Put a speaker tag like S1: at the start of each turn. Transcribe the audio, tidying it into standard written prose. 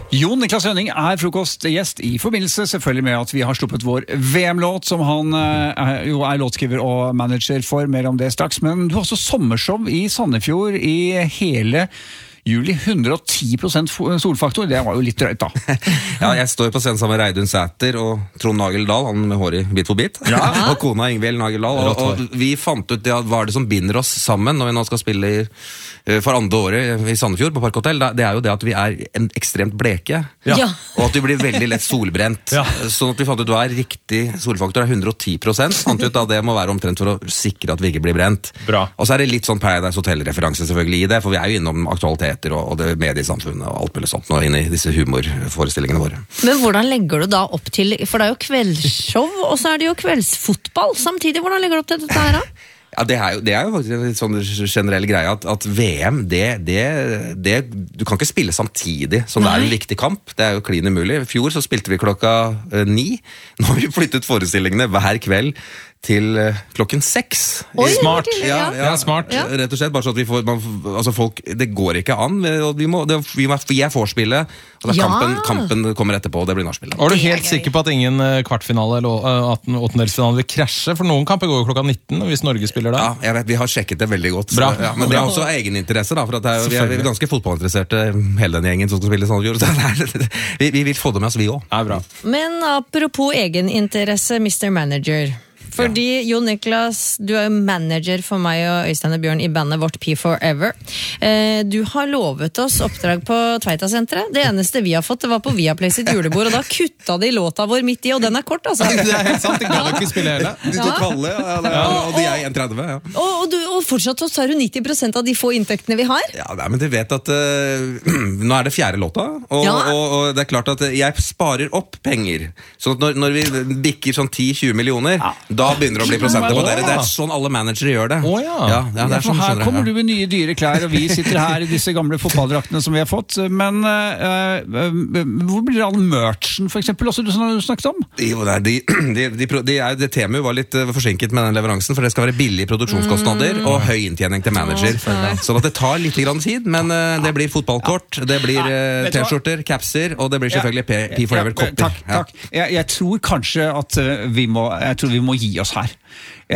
S1: Jon Niklas Rønning frokostgjest I forbindelse selvfølgelig med at vi har sluppet vår VM-låt, som han jo låtskriver og manager for, mer om det straks. Men du har også sommershow I Sandefjord I hele juli, 110% solfaktor, det var jo litt drøyt da.
S2: Ja, jeg står på scenen sammen med Reidun Sæter og Trond Nagel Dahl, han med hår I bit for bit, og kona Ingvild Nagel Dahl, og vi fant ut det, hva det som binder oss sammen når vi nå skal spille for andre året I Sandefjord på Park Hotel. Det jo det at vi en ekstremt bleke, og at vi blir veldig lett solbrent. Sånn at vi fant ut hva riktig solfaktor 110%, fant ut at det må være omtrent for å sikre at vi ikke blir brent.
S3: Bra.
S2: Og så det litt sånn Paradise Hotel-referanse selvfølgelig I det, for vi jo innom aktualitet og det mediesamfunnet og alt mulig sånt nå inn I disse humorforestillingene våre.
S4: Men hvordan legger du da opp til, for det jo kveldsshow, og så det jo kveldsfotball samtidig, hvordan legger du opp til dette her da?
S2: Ja, det jo faktisk en litt sånn generell greie at VM, du kan ikke spille samtidig som det en viktig kamp. Det jo klin umulig. I fjor så spilte vi klokka 9. Nå har vi flyttet forestillingene hver kveld til klokken 6.
S4: Oi,
S3: smart.
S2: Ja,
S3: smart.
S2: Rett og slett, bare så at vi får, altså folk, det går ikke an. Vi vorspillet, og kampen kommer etterpå, og det blir nachspillet.
S3: Og du helt sikker på at ingen kvartfinale eller åttendelsfinale vil krasje? For noen kamper går jo klokka 19, hvis Norge spiller da.
S2: Ja, jeg vet, vi har sjekket det veldig godt.
S3: Bra.
S2: Ja, men det også egeninteresse da, for at vi ganske fotballinteresserte, hele den gjengen som skal spille Sandefjord, så vi vil få det med oss vi også.
S3: Ja, bra.
S4: Men apropos egeninteresse, Mr. Manager. Fordi Jon Niklas, du jo manager for meg og Øystein og Bjørn I bandet vårt P4Ever. Du har lovet oss oppdrag på Tveita-senteret. Det eneste vi har fått, det var på Viaplay sitt julebord, og da kutta de låta vår midt I, og den kort, altså.
S3: Det helt sant, det kan du ikke spille hele.
S2: Du tok halve, og de 1,30, ja.
S4: Og fortsatt så tar du 90% av de få inntektene vi har.
S2: Ja, men du vet at nå det 4. låta, og det klart at jeg sparer opp penger. Så når vi bikker sånn 10-20 millioner, da begynner det å bli prosenter på det. Det sånn alle managere gjør det.
S1: Ja, det sånn, her kommer du med nye dyre klær, og vi sitter her I disse gamle fotballdraktene som vi har fått. Men hvor blir all merchen, for eksempel, også du snakket om?
S2: Jo, det temaet var litt forsinket med den leveransen, for det skal være billige produksjonskostnader og høy inntjening til manager. Sånn at det tar litt grann tid, men det blir fotballkort, det blir t-skjorter, capser, og det blir selvfølgelig P4Ever kopper.
S1: Takk. Jeg tror kanskje at vi må gi oss her.